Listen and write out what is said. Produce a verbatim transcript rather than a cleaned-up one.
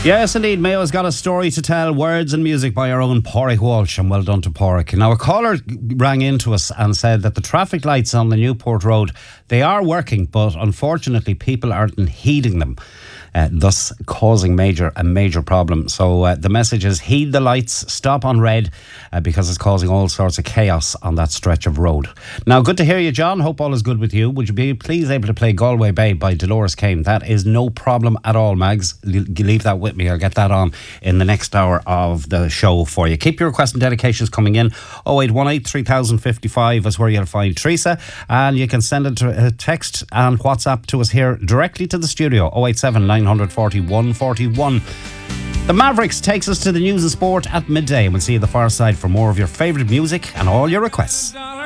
Yes, indeed. Mayo's got a story to tell. Words and music by our own Pádraig Walsh, and well done to Pádraig. Now, a caller rang into us and said that the traffic lights on the Newport Road, they are working, but unfortunately people aren't heeding them. Uh, thus causing major a major problem. So uh, the message is heed the lights, stop on red, uh, because it's causing all sorts of chaos on that stretch of road. Now, good to hear you, John. Hope all is good with you. Would you be please able to play Galway Bay by Dolores Kane? That is no problem at all, Mags. L- leave that with me. I'll get that on in the next hour of the show for you. Keep your requests and dedications coming in. oh eight one eight, three thousand fifty-five is where you'll find Teresa, and you can send it to a text and WhatsApp to us here directly to the studio. oh eight seven, nine forty-one forty-one. The Mavericks takes us to the news and sport at midday, and we'll see you the far side for more of your favourite music and all your requests.